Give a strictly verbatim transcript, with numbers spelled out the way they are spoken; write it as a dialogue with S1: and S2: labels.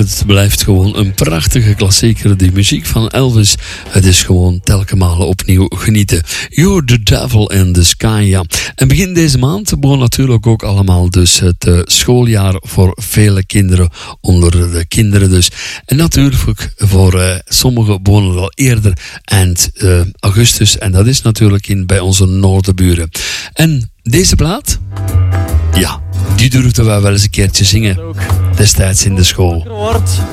S1: het blijft gewoon een prachtige klassieker. Die muziek van Elvis, het is gewoon telkens malen opnieuw genieten. You're the devil in the sky, ja. En begin deze maand begon natuurlijk ook allemaal dus het uh, schooljaar voor vele kinderen, onder de kinderen dus. En natuurlijk voor uh, sommigen begonnen al eerder, eind uh, augustus. En dat is natuurlijk in, bij onze noordenburen. En deze plaat, ja, die durfden wij wel eens een keertje zingen destijds in de school.